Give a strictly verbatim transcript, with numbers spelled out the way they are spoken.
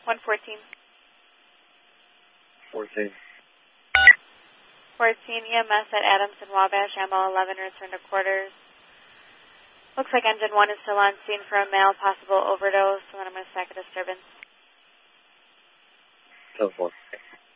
one fourteen. fourteen. fourteen, E M S at Adams and Wabash, M O eleven, return to quarters. Looks like engine one is still on scene for a male possible overdose, so then I'm going to stack a disturbance. ten four.